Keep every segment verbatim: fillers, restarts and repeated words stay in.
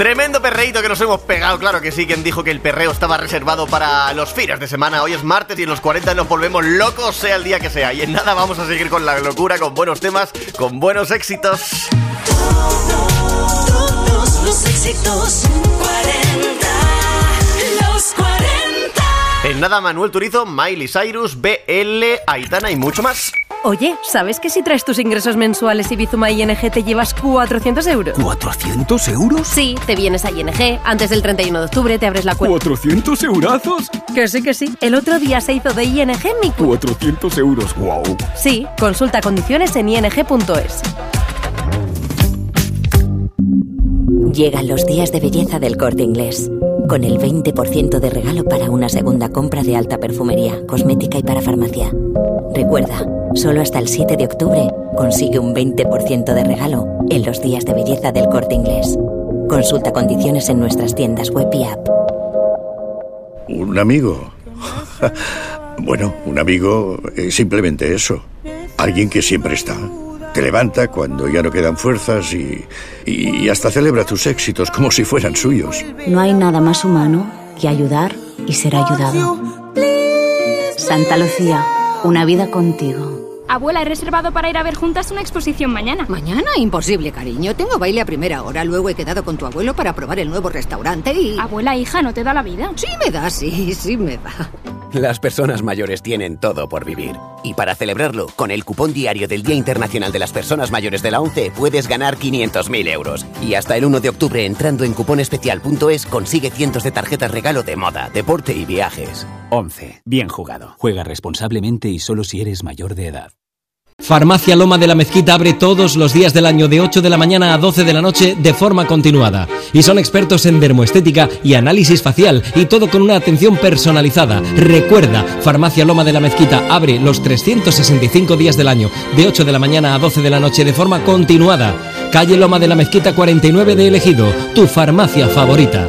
Tremendo perreíto que nos hemos pegado, claro que sí. Quien dijo que el perreo estaba reservado para los fines de semana. Hoy es martes y en los cuarenta nos volvemos locos, sea el día que sea. Y en nada vamos a seguir con la locura, con buenos temas, con buenos éxitos. Todos los éxitos cuarenta, los cuarenta. En nada, Manuel Turizo, Miley Cyrus, B L, Aitana y mucho más. Oye, ¿sabes que si traes tus ingresos mensuales y Bizuma I N G te llevas cuatrocientos euros? ¿cuatrocientos euros? Sí, te vienes a I N G, antes del treinta y uno de octubre te abres la cuenta. ¿cuatrocientos eurazos? Que sí, que sí. El otro día se hizo de I N G mi cuenta. cuatrocientos euros, wow. Sí, consulta condiciones en i n g punto es. Llegan los días de belleza del Corte Inglés, con el veinte por ciento de regalo para una segunda compra de alta perfumería, cosmética y para farmacia. Recuerda, solo hasta el siete de octubre consigue un veinte por ciento de regalo en los días de belleza del Corte Inglés. Consulta condiciones en nuestras tiendas web y app. ¿Un amigo? Bueno, un amigo es simplemente eso. Alguien que siempre está. Te levanta cuando ya no quedan fuerzas y, y hasta celebra tus éxitos como si fueran suyos. No hay nada más humano que ayudar y ser ayudado. Santa Lucía, una vida contigo. Abuela, he reservado para ir a ver juntas una exposición mañana. ¿Mañana? Imposible, cariño. Tengo baile a primera hora. Luego he quedado con tu abuelo para probar el nuevo restaurante y... Abuela, hija, ¿no te da la vida? Sí me da, sí, sí me da. Las personas mayores tienen todo por vivir. Y para celebrarlo, con el cupón diario del Día Internacional de las Personas Mayores de la ONCE puedes ganar quinientos mil euros. Y hasta el uno de octubre, entrando en cuponespecial punto es, consigue cientos de tarjetas regalo de moda, deporte y viajes. ONCE. Bien jugado. Juega responsablemente y solo si eres mayor de edad. Farmacia Loma de la Mezquita abre todos los días del año de ocho de la mañana a doce de la noche de forma continuada. Y son expertos en dermoestética y análisis facial y todo con una atención personalizada. Recuerda, Farmacia Loma de la Mezquita abre los trescientos sesenta y cinco días del año de ocho de la mañana a doce de la noche de forma continuada. Calle Loma de la Mezquita cuarenta y nueve de El Ejido, tu farmacia favorita.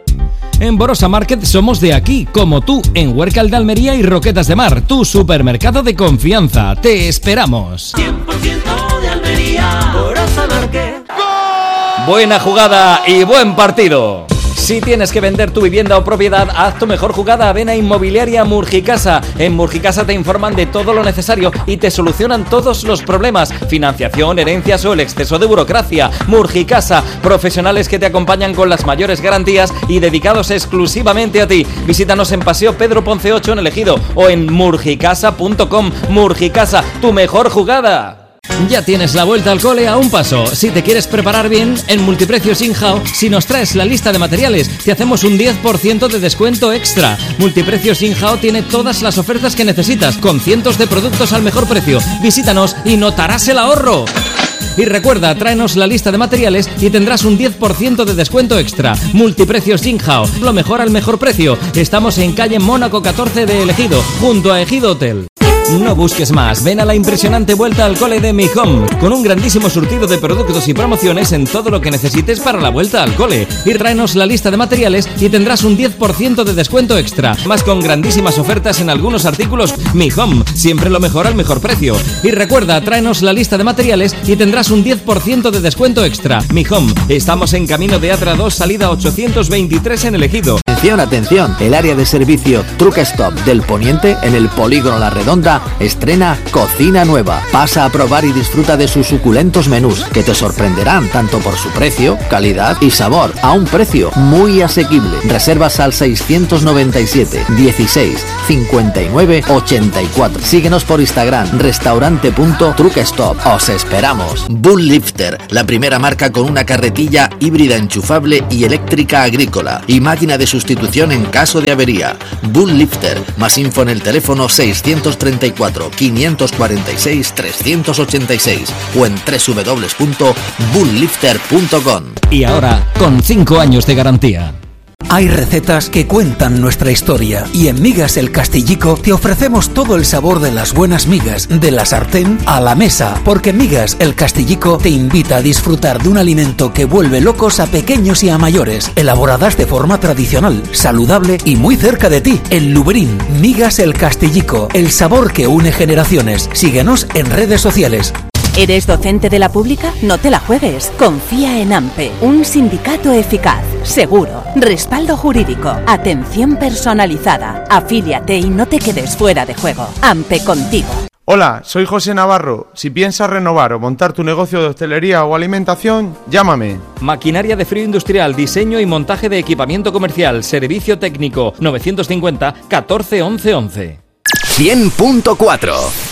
En Borosa Market somos de aquí, como tú, en Huércal de Almería y Roquetas de Mar, tu supermercado de confianza. ¡Te esperamos! cien por ciento de Almería, Borosa Market. Buena jugada y buen partido. Si tienes que vender tu vivienda o propiedad, haz tu mejor jugada. Ven a Inmobiliaria Murgicasa. En Murgicasa te informan de todo lo necesario y te solucionan todos los problemas: financiación, herencias o el exceso de burocracia. Murgicasa, profesionales que te acompañan con las mayores garantías y dedicados exclusivamente a ti. Visítanos en Paseo Pedro Ponce ocho en El Ejido o en murgicasa punto com. Murgicasa, tu mejor jugada. Ya tienes la vuelta al cole a un paso. Si te quieres preparar bien, en Multiprecios Inhouse, si nos traes la lista de materiales, te hacemos un diez por ciento de descuento extra. Multiprecios Inhouse tiene todas las ofertas que necesitas, con cientos de productos al mejor precio. Visítanos y notarás el ahorro. Y recuerda, tráenos la lista de materiales y tendrás un diez por ciento de descuento extra. Multiprecios Inhouse, lo mejor al mejor precio. Estamos en calle Mónaco catorce de El Ejido, junto a Ejido Hotel. No busques más, ven a la impresionante vuelta al cole de Mi Home, con un grandísimo surtido de productos y promociones en todo lo que necesites para la vuelta al cole. Y tráenos la lista de materiales y tendrás un diez por ciento de descuento extra, más con grandísimas ofertas en algunos artículos. Mi Home, siempre lo mejor al mejor precio. Y recuerda, tráenos la lista de materiales y tendrás un diez por ciento de descuento extra. Mi Home, estamos en Camino de Atra dos, salida ochocientos veintitrés en El Ejido. Atención, atención, el área de servicio Truck Stop del Poniente en el Polígono La Redonda estrena cocina nueva. Pasa a probar y disfruta de sus suculentos menús, que te sorprenderán tanto por su precio, calidad y sabor, a un precio muy asequible. Reservas al seiscientos noventa y siete, dieciséis, cincuenta y nueve, ochenta y cuatro. Síguenos por Instagram, restaurante punto truck stop. Os esperamos. Bull Lifter, la primera marca con una carretilla híbrida enchufable y eléctrica agrícola y máquina de sustitución en caso de avería. Bull Lifter, más info en el teléfono seiscientos treinta y cuatro, quinientos cuarenta y seis, trescientos ochenta y seis o en doble u doble u doble u punto bull lifter punto com. Y ahora, con cinco años de garantía. Hay recetas que cuentan nuestra historia y en Migas El Castillico te ofrecemos todo el sabor de las buenas migas, de la sartén a la mesa, porque Migas El Castillico te invita a disfrutar de un alimento que vuelve locos a pequeños y a mayores, elaboradas de forma tradicional, saludable y muy cerca de ti. En Luberín, Migas El Castillico, el sabor que une generaciones. Síguenos en redes sociales. ¿Eres docente de la pública? No te la juegues. Confía en AMPE, un sindicato eficaz, seguro, respaldo jurídico, atención personalizada. Afíliate y no te quedes fuera de juego. AMPE contigo. Hola, soy José Navarro. Si piensas renovar o montar tu negocio de hostelería o alimentación, llámame. Maquinaria de frío industrial, diseño y montaje de equipamiento comercial, servicio técnico, novecientos cincuenta catorce once once. cien punto cuatro